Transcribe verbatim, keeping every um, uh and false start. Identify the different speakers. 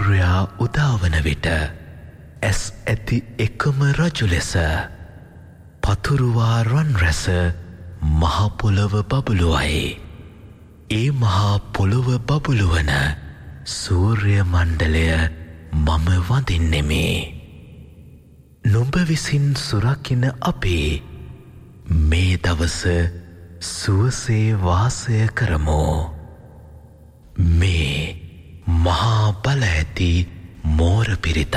Speaker 1: සූර්යා උදාවන විට ඇස් ඇති එකම රජු ලෙස පතුරුවා රන් රැස මහපොළොව බබළුවයි. ඒ මහා පොළොව බබළුවන සූර්ය මණ්ඩලය මම වඳින්නෙමි. නුඹ විසින් සුරකින අපේ මේ දවස සුවසේ වාසය කරමු. මේ මහා බල ඇති මෝර පිරිතයි.